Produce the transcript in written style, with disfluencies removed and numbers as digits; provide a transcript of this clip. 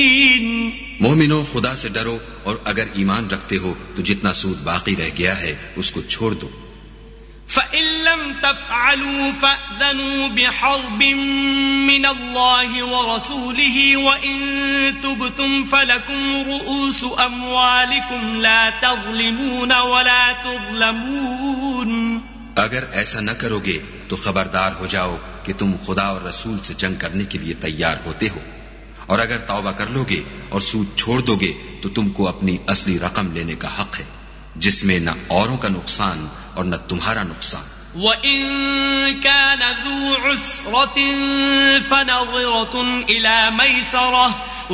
मोमिनो, खुदा से डरो और अगर ईमान रखते हो तो जितना सूद बाकी रह गया है उसको छोड़ दो। فَإِن لَّمْ تَفْعَلُوا فَأْذَنُوا بِحَرْبٍ مِّنَ اللَّهِ وَرَسُولِهِ وَإِن تُبْتُمْ فَلَكُمْ رُءُوسُ أَمْوَالِكُمْ لَا تَظْلِمُونَ وَلَا تُظْلَمُونَ। अगर ऐसा न करोगे तो खबरदार हो जाओ कि तुम खुदा और रसूल से जंग करने के लिए तैयार होते हो, और अगर तौबा कर लोगे और सूद छोड़ दोगे तो तुमको अपनी असली रकम लेने का हक है, जिसमें न औरों का नुकसान और न तुम्हारा नुकसान। وَإِن كَانَ ذُو عُسْرَةٍ فَنَظِرَةٌ إِلَى مَيْسَرَةٍ